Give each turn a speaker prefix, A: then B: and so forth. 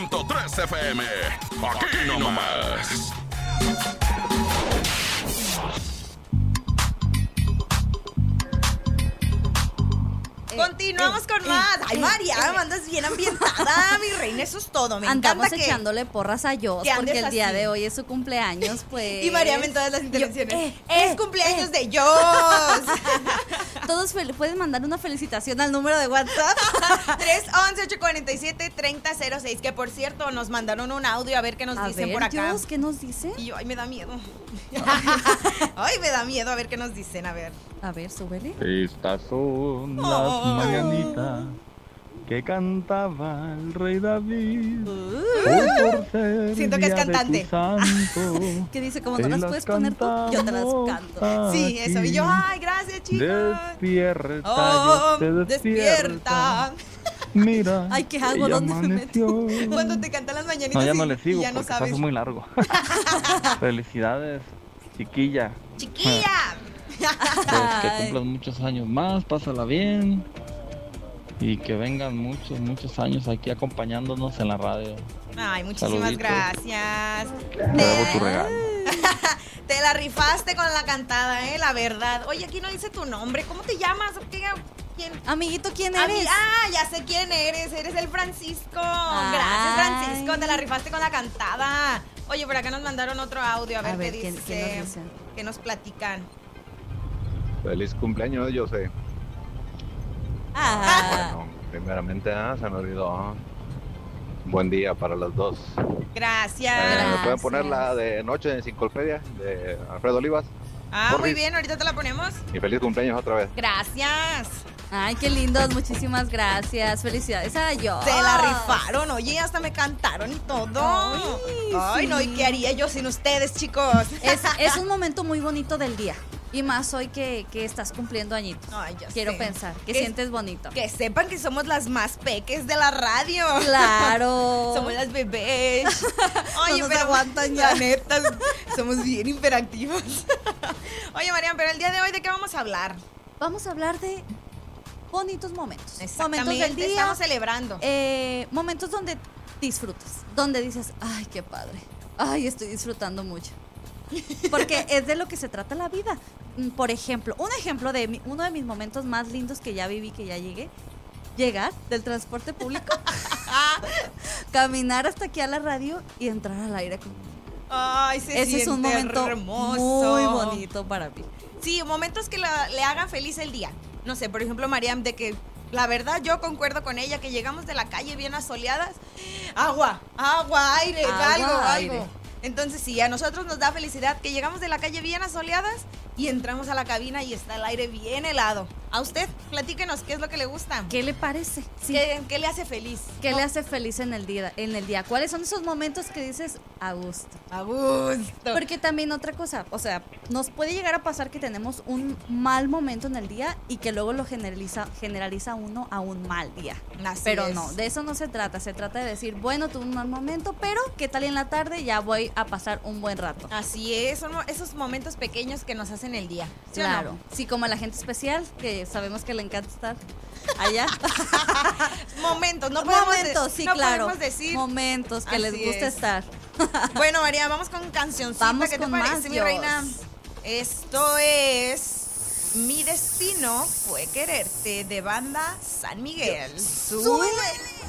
A: 3 FM. Aquí nomás.
B: Continuamos con más. Ay, María, andas bien ambientada, mi reina, eso es todo. Me
C: Andamos
B: encanta
C: echándole porras a Jos porque el día de hoy es su cumpleaños, pues.
B: Y María en todas las intervenciones. Es cumpleaños de Jos.
C: Todos pueden mandar una felicitación al número de WhatsApp
B: 311-847-3006. Que por cierto, nos mandaron un audio a ver qué nos dicen por acá.
C: Jos, ¿qué nos dicen?
B: Y yo, ay, me da miedo. Ay, me da miedo a ver qué nos dicen, a ver.
C: A ver, súbele.
D: Estas son las mañanitas que cantaba el rey David. Por ser
B: siento que es cantante.
C: Que dice, como no las puedes poner tú, yo te las canto.
B: Sí, eso. Y yo, ay, gracias, chicos.
D: Despierta, despierta. Mira.
C: Ay, ¿qué hago? ¿Dónde me meto?
B: Cuando te cantan las mañanitas.
D: No, ya no le sigo
B: ya no
D: porque
B: sabes.
D: está muy largo. Felicidades, chiquilla.
B: ¡Chiquilla!
D: Pues que cumplas muchos años más, pásala bien. Y que vengan muchos años aquí acompañándonos en la radio.
B: Ay, muchísimas
D: Saluditos.
B: gracias.
D: Te debo tu regalo.
B: Te la rifaste con la cantada, la verdad. Oye, aquí no dice tu nombre. ¿Cómo te llamas? ¿Quién?
C: Amiguito, ¿quién eres?
B: Ya sé quién eres. Eres el Francisco.
C: Ay.
B: Gracias, Francisco. Te la rifaste con la cantada. Oye, por acá nos mandaron otro audio. A ver qué dice.
C: ¿Qué nos dicen?
B: ¿Qué nos platican?
E: Feliz cumpleaños, yo sé. Bueno, primeramente se me olvidó. Buen día para los dos.
B: Gracias.
E: ¿Me pueden poner la de Noche de Enciclopedia de Alfredo Olivas?
B: Muy bien, ahorita te la ponemos.
E: Y feliz cumpleaños otra vez.
B: Gracias.
C: Ay, qué lindos, muchísimas gracias. Felicidades a Jos.
B: Se la rifaron, oye, hasta me cantaron y todo. Ay,
C: sí.
B: no, ¿y qué haría yo sin ustedes, chicos?
C: Es un momento muy bonito del día. Y más hoy que estás cumpliendo añitos.
B: Ay, ya
C: Quiero
B: sé.
C: pensar que sientes bonito.
B: Que sepan que somos las más peques de la radio.
C: Claro.
B: Somos las bebés. Oye,
C: no nos
B: pero
C: aguantan
B: la
C: ya.
B: neta, somos bien hiperactivos. Oye, Marian, pero el día de hoy, ¿de qué vamos a hablar?
C: Vamos a hablar de bonitos momentos.
B: Exactamente,
C: Momentos del día.
B: estamos celebrando.
C: Momentos donde disfrutas. Donde dices, ay, qué padre. Ay, estoy disfrutando mucho. Porque es de lo que se trata la vida. Por ejemplo, un ejemplo de uno de mis momentos más lindos que ya viví, que ya llegué. Llegar del transporte público, caminar hasta aquí a la radio y entrar al aire.
B: Ay,
C: Ese es un momento
B: hermoso.
C: muy bonito para mí.
B: Sí, momentos que le hagan feliz el día. No sé, por ejemplo, Mariam, de que la verdad yo concuerdo con ella, que llegamos de la calle bien asoleadas. Agua, aire, algo. Entonces sí, a nosotros nos da felicidad que llegamos de la calle bien asoleadas y entramos a la cabina y está el aire bien helado. A usted, platíquenos, ¿qué es lo que le gusta?
C: ¿Qué le parece? Sí.
B: ¿Qué le hace feliz?
C: ¿Qué le hace feliz en el día? ¿Cuáles son esos momentos que dices a gusto?
B: A gusto.
C: Porque también otra cosa, o sea, nos puede llegar a pasar que tenemos un mal momento en el día y que luego lo generaliza uno a un mal día.
B: Así
C: pero
B: es.
C: no, de eso no se trata de decir, bueno, tuve un mal momento, pero ¿qué tal en la tarde? Ya voy a pasar un buen rato.
B: Así es, son esos momentos pequeños que nos hacen el día. ¿Sí
C: Claro,
B: o no?
C: sí, como a la gente especial, que sabemos que le encanta estar allá.
B: Momentos,
C: Sí,
B: no
C: claro.
B: podemos decir.
C: Momentos que les
B: Así
C: gusta
B: es.
C: estar.
B: Bueno, María, vamos con cancioncita.
C: Vamos
B: ¿Qué te
C: con
B: parece,
C: más,
B: mi
C: Dios.
B: reina? Esto es Mi Destino Fue Quererte, de banda San Miguel. ¡Súbele!